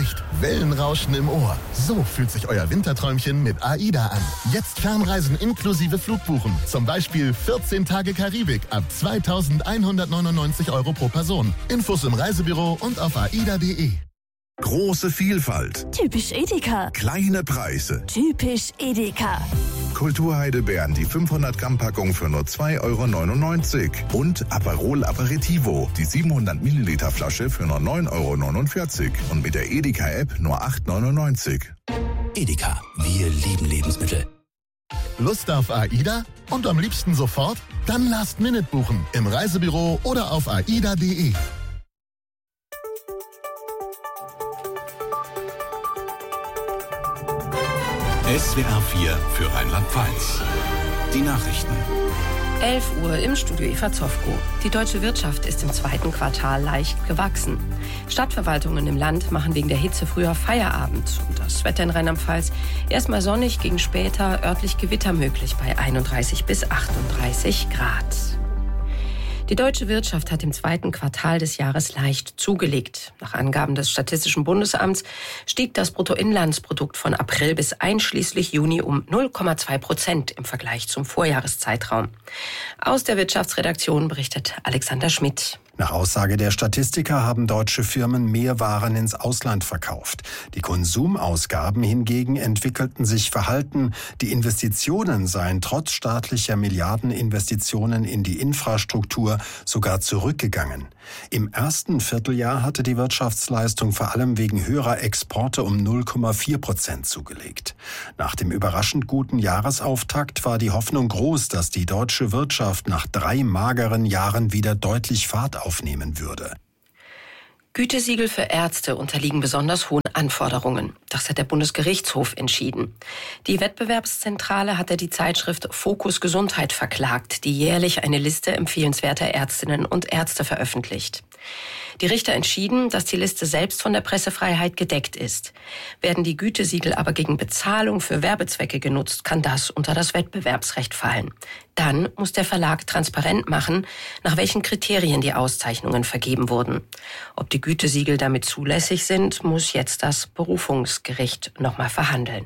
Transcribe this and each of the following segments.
Gesicht, Wellenrauschen im Ohr. So fühlt sich euer Winterträumchen mit AIDA an. Jetzt Fernreisen inklusive Flugbuchen. Zum Beispiel 14 Tage Karibik ab 2.199 € pro Person. Infos im Reisebüro und auf aida.de. Große Vielfalt. Typisch Edeka. Kleine Preise. Typisch Edeka. Kulturheidelbeeren, die 500 Gramm Packung für nur 2,99 € und Aperol Aperitivo, die 700 Milliliter Flasche für nur 9,49 € und mit der Edeka-App nur 8,99 €. Edeka, wir lieben Lebensmittel. Lust auf AIDA? Und am liebsten sofort? Dann Last-Minute buchen im Reisebüro oder auf aida.de. SWR 4 für Rheinland-Pfalz. Die Nachrichten. 11 Uhr im Studio Eva Zofko. Die deutsche Wirtschaft ist im zweiten Quartal leicht gewachsen. Stadtverwaltungen im Land machen wegen der Hitze früher Feierabend. Und das Wetter in Rheinland-Pfalz erstmal sonnig, gegen später örtlich Gewitter möglich bei 31 bis 38 Grad. Die deutsche Wirtschaft hat im zweiten Quartal des Jahres leicht zugelegt. Nach Angaben des Statistischen Bundesamts stieg das Bruttoinlandsprodukt von April bis einschließlich Juni um 0,2% im Vergleich zum Vorjahreszeitraum. Aus der Wirtschaftsredaktion berichtet Alexander Schmidt. Nach Aussage der Statistiker haben deutsche Firmen mehr Waren ins Ausland verkauft. Die Konsumausgaben hingegen entwickelten sich verhalten. Die Investitionen seien trotz staatlicher Milliardeninvestitionen in die Infrastruktur sogar zurückgegangen. Im ersten Vierteljahr hatte die Wirtschaftsleistung vor allem wegen höherer Exporte um 0,4% zugelegt. Nach dem überraschend guten Jahresauftakt war die Hoffnung groß, dass die deutsche Wirtschaft nach 3 mageren Jahren wieder deutlich Fahrt aufnehmen würde. Gütesiegel für Ärzte unterliegen besonders hohen Anforderungen. Das hat der Bundesgerichtshof entschieden. Die Wettbewerbszentrale hatte die Zeitschrift Fokus Gesundheit verklagt, die jährlich eine Liste empfehlenswerter Ärztinnen und Ärzte veröffentlicht. Die Richter entschieden, dass die Liste selbst von der Pressefreiheit gedeckt ist. Werden die Gütesiegel aber gegen Bezahlung für Werbezwecke genutzt, kann das unter das Wettbewerbsrecht fallen. Dann muss der Verlag transparent machen, nach welchen Kriterien die Auszeichnungen vergeben wurden. Ob die Gütesiegel damit zulässig sind, muss jetzt das Berufungsgericht nochmal verhandeln.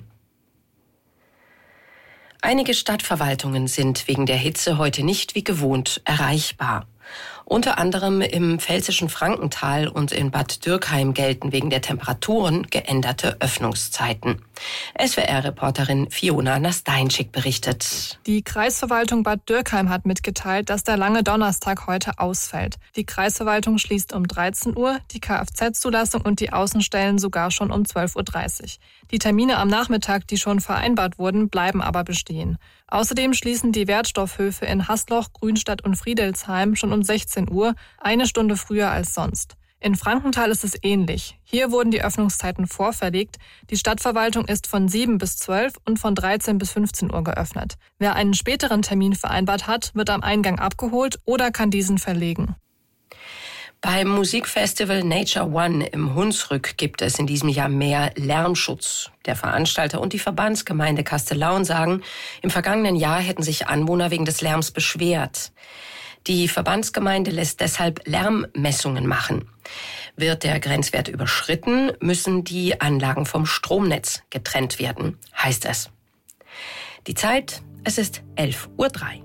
Einige Stadtverwaltungen sind wegen der Hitze heute nicht wie gewohnt erreichbar. Unter anderem im pfälzischen Frankenthal und in Bad Dürkheim gelten wegen der Temperaturen geänderte Öffnungszeiten. SWR-Reporterin Fiona Nasteinschik berichtet. Die Kreisverwaltung Bad Dürkheim hat mitgeteilt, dass der lange Donnerstag heute ausfällt. Die Kreisverwaltung schließt um 13 Uhr, die Kfz-Zulassung und die Außenstellen sogar schon um 12.30 Uhr. Die Termine am Nachmittag, die schon vereinbart wurden, bleiben aber bestehen. Außerdem schließen die Wertstoffhöfe in Hasloch, Grünstadt und Friedelsheim schon um 16 Uhr, eine Stunde früher als sonst. In Frankenthal ist es ähnlich. Hier wurden die Öffnungszeiten vorverlegt. Die Stadtverwaltung ist von 7 bis 12 und von 13 bis 15 Uhr geöffnet. Wer einen späteren Termin vereinbart hat, wird am Eingang abgeholt oder kann diesen verlegen. Beim Musikfestival Nature One im Hunsrück gibt es in diesem Jahr mehr Lärmschutz. Der Veranstalter und die Verbandsgemeinde Kastellaun sagen, im vergangenen Jahr hätten sich Anwohner wegen des Lärms beschwert. Die Verbandsgemeinde lässt deshalb Lärmmessungen machen. Wird der Grenzwert überschritten, müssen die Anlagen vom Stromnetz getrennt werden, heißt es. Die Zeit, es ist 11.03 Uhr.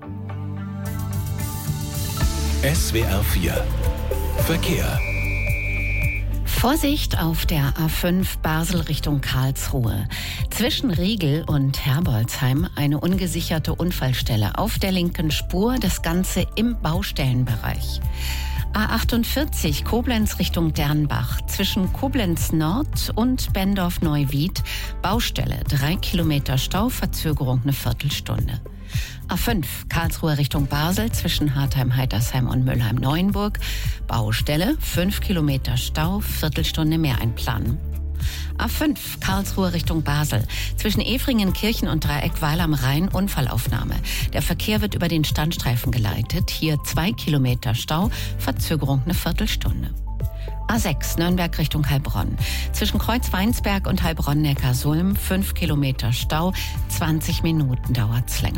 SWR 4 Verkehr. Vorsicht auf der A5 Basel Richtung Karlsruhe. Zwischen Riegel und Herbolzheim eine ungesicherte Unfallstelle auf der linken Spur, das Ganze im Baustellenbereich. A48 Koblenz Richtung Dernbach. Zwischen Koblenz Nord und Bendorf-Neuwied Baustelle. 3 Kilometer Stau, Verzögerung eine Viertelstunde. A5 Karlsruhe Richtung Basel zwischen Hartheim-Heitersheim und Mülheim-Neuenburg. Baustelle, 5 Kilometer Stau, Viertelstunde mehr einplanen. A5 Karlsruhe Richtung Basel. Zwischen Efringen-Kirchen und Dreieck-Weil am Rhein Unfallaufnahme. Der Verkehr wird über den Standstreifen geleitet. Hier 2 Kilometer Stau, Verzögerung eine Viertelstunde. A6 Nürnberg Richtung Heilbronn. Zwischen Kreuz-Weinsberg und Heilbronn-Neckarsulm 5 Kilometer Stau, 20 Minuten dauert's länger.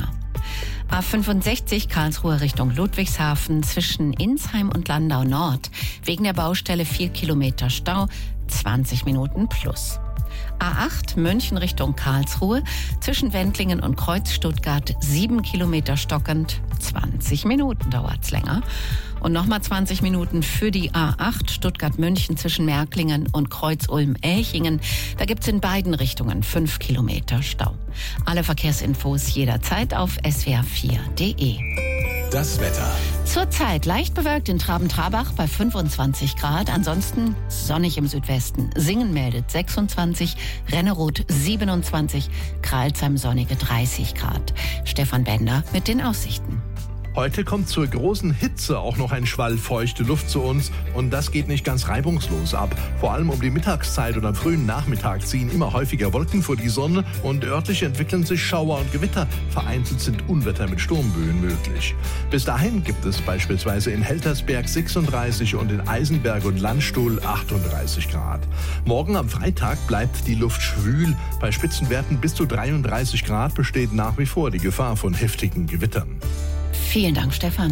A65 Karlsruhe Richtung Ludwigshafen zwischen Insheim und Landau Nord. Wegen der Baustelle 4 Kilometer Stau, 20 Minuten plus. A8 München Richtung Karlsruhe zwischen Wendlingen und Kreuz Stuttgart 7 Kilometer stockend, 20 Minuten dauert's länger. Und nochmal 20 Minuten für die A8 Stuttgart-München zwischen Märklingen und Kreuz-Ulm-Elchingen. Da gibt's in beiden Richtungen 5 Kilometer Stau. Alle Verkehrsinfos jederzeit auf swr4.de. Das Wetter. Zurzeit leicht bewölkt in Traben-Trabach bei 25 Grad. Ansonsten sonnig im Südwesten. Singen meldet 26, Renneroth 27, Kralsheim sonnige 30 Grad. Stefan Bender mit den Aussichten. Heute kommt zur großen Hitze auch noch ein Schwall feuchte Luft zu uns und das geht nicht ganz reibungslos ab. Vor allem um die Mittagszeit und am frühen Nachmittag ziehen immer häufiger Wolken vor die Sonne und örtlich entwickeln sich Schauer und Gewitter. Vereinzelt sind Unwetter mit Sturmböen möglich. Bis dahin gibt es beispielsweise in Heltersberg 36 und in Eisenberg und Landstuhl 38 Grad. Morgen am Freitag bleibt die Luft schwül. Bei Spitzenwerten bis zu 33 Grad besteht nach wie vor die Gefahr von heftigen Gewittern. Vielen Dank, Stefan.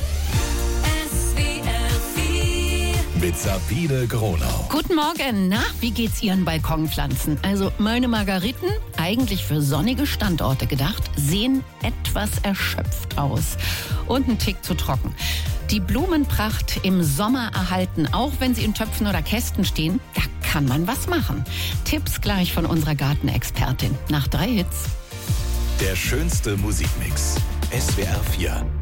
Mit Sabine Gronau. Guten Morgen. Na, wie geht's Ihren Balkonpflanzen? Also meine Margariten, eigentlich für sonnige Standorte gedacht, sehen etwas erschöpft aus und ein Tick zu trocken. Die Blumenpracht im Sommer erhalten, auch wenn sie in Töpfen oder Kästen stehen, da kann man was machen. Tipps gleich von unserer Gartenexpertin. Nach 3 Hits. Der schönste Musikmix. SWR 4.